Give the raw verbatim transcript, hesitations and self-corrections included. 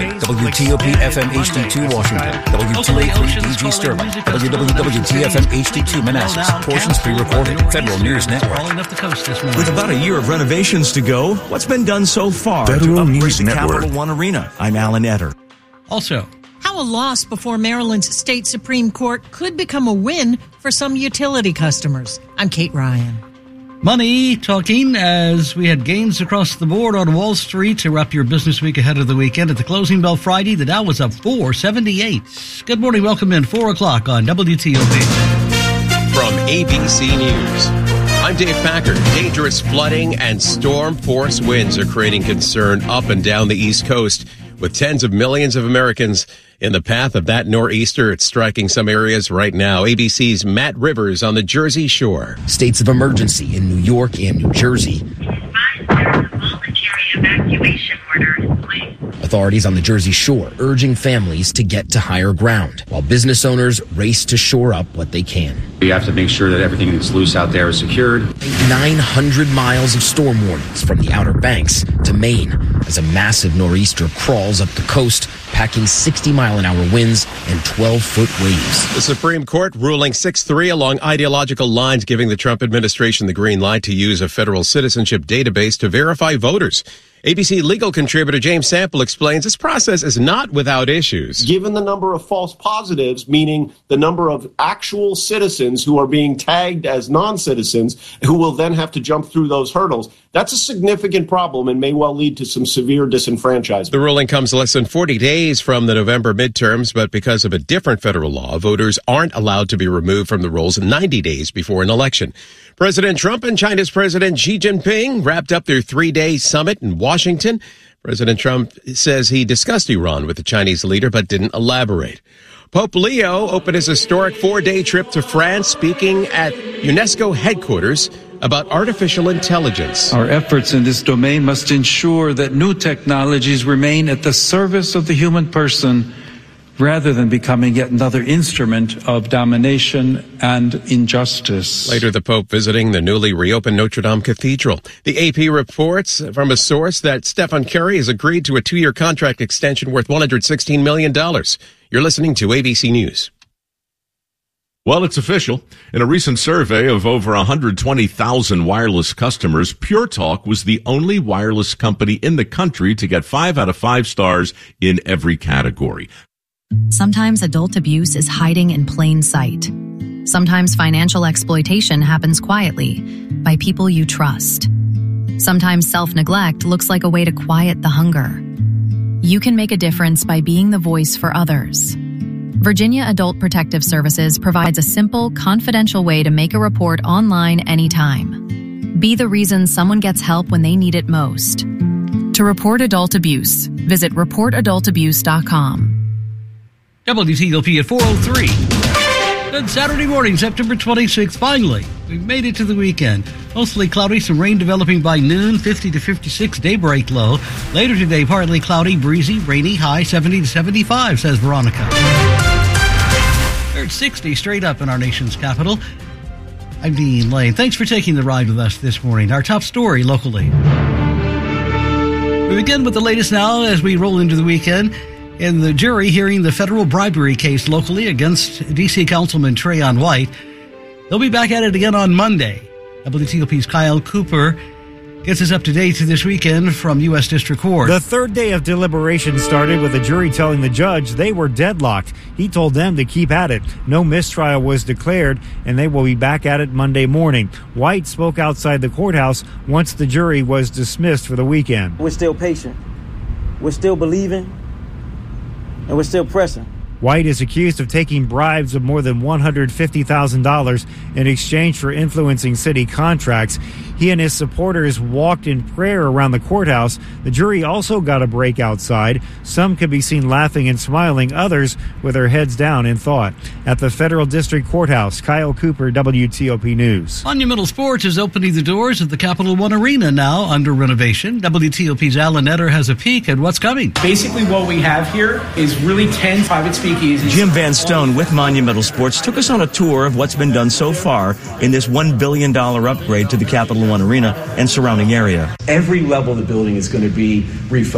W T O P F M H D two Washington, W two eighty-three D G Sterling, W W W T F M H D two Manassas, portions pre-recorded, Federal News Network. With about a year of renovations to go, what's been done so far Federal to upgrade News the Network. Capital One Arena? I'm Alan Etter. Also, how a loss before Maryland's state Supreme Court could become a win for some utility customers. I'm Kate Ryan. money talking as we had gains across the board on Wall Street to wrap your business week ahead of the weekend. At the closing bell Friday, the Dow was up four seventy-eight. Good morning. Welcome in. four o'clock on W T O P. From A B C News, I'm Dave Packard. Dangerous flooding and storm force winds are creating concern up and down the East Coast, with tens of millions of Americans in the path of that nor'easter. It's striking some areas right now. A B C's Matt Rivers on the Jersey Shore. States of emergency in New York and New Jersey. There's a voluntary evacuation order in place. Authorities on the Jersey Shore urging families to get to higher ground, while business owners race to shore up what they can. We have to make sure that everything that's loose out there is secured. nine hundred miles of storm warnings from the Outer Banks to Maine as a massive nor'easter crawls up the coast, packing sixty mile an hour winds and twelve foot waves. The Supreme Court ruling six three along ideological lines, giving the Trump administration the green light to use a federal citizenship database to verify voters. A B C legal contributor James Sample explains this process is not without issues. Given the number of false positives, meaning the number of actual citizens who are being tagged as non-citizens, who will then have to jump through those hurdles, that's a significant problem and may well lead to some severe disenfranchisement. The ruling comes less than forty days from the November midterms, but because of a different federal law, voters aren't allowed to be removed from the rolls ninety days before an election. President Trump and China's President Xi Jinping wrapped up their three-day summit in Washington. President Trump says he discussed Iran with the Chinese leader, but didn't elaborate. Pope Leo opened his historic four-day trip to France, speaking at UNESCO headquarters about artificial intelligence. Our efforts in this domain must ensure that new technologies remain at the service of the human person, rather than becoming yet another instrument of domination and injustice. Later, the Pope visiting the newly reopened Notre Dame Cathedral. The A P reports from a source that Stephen Curry has agreed to a two-year contract extension worth one hundred sixteen million dollars. You're listening to A B C News. Well, it's official. In a recent survey of over one hundred twenty thousand wireless customers, Pure Talk was the only wireless company in the country to get five out of five stars in every category. Sometimes adult abuse is hiding in plain sight. Sometimes financial exploitation happens quietly by people you trust. Sometimes self-neglect looks like a way to quiet the hunger. You can make a difference by being the voice for others. Virginia Adult Protective Services provides a simple, confidential way to make a report online anytime. Be the reason someone gets help when they need it most. To report adult abuse, visit report adult abuse dot com. W T O P at four oh three. Good Saturday morning, September twenty-sixth. Finally, we've made it to the weekend. Mostly cloudy, some rain developing by noon, fifty to fifty-six daybreak low. Later today, partly cloudy, breezy, rainy, high seventy to seventy-five, says Veronica. We're at sixty straight up in our nation's capital. I'm Dean Lane. Thanks for taking the ride with us this morning. Our top story locally. We begin with the latest now as we roll into the weekend. In the jury hearing the federal bribery case locally against D C Councilman Trayon White. They'll be back at it again on Monday. W T O P's Kyle Cooper gets us up to date this weekend from U S District Court. The third day of deliberation started with the jury telling the judge they were deadlocked. He told them to keep at it. No mistrial was declared, and they will be back at it Monday morning. White spoke outside the courthouse once the jury was dismissed for the weekend. We're still patient. We're still believing. And we're still pressing. White is accused of taking bribes of more than one hundred fifty thousand dollars in exchange for influencing city contracts. He and his supporters walked in prayer around the courthouse. The jury also got a break outside. Some could be seen laughing and smiling, others with their heads down in thought. At the Federal District Courthouse, Kyle Cooper, W T O P News. Monumental Sports is opening the doors of the Capital One Arena now under renovation. W T O P's Alan Etter has a peek at what's coming. Basically what we have here is really ten private speakeasies. Jim Van Stone with Monumental Sports took us on a tour of what's been done so far in this one billion dollars upgrade to the Capital One Arena and surrounding area. Every level of the building is going to be refocused.